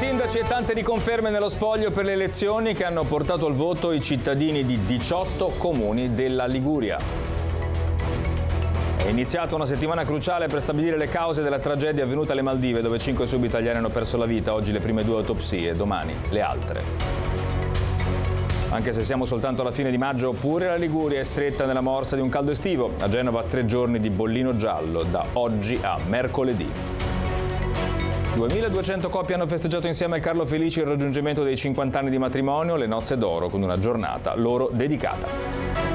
sindaci e tante riconferme nello spoglio per le elezioni che hanno portato al voto i cittadini di 18 comuni della Liguria. È iniziata una settimana cruciale per stabilire le cause della tragedia avvenuta alle Maldive, dove 5 sub-italiani hanno perso la vita. Oggi le prime 2 autopsie, domani le altre. Anche se siamo soltanto alla fine di maggio, pure la Liguria è stretta nella morsa di un caldo estivo. A Genova 3 giorni di bollino giallo, da oggi a mercoledì. 2200 coppie hanno festeggiato insieme al Carlo Felici il raggiungimento dei 50 anni di matrimonio, le nozze d'oro, con una giornata loro dedicata.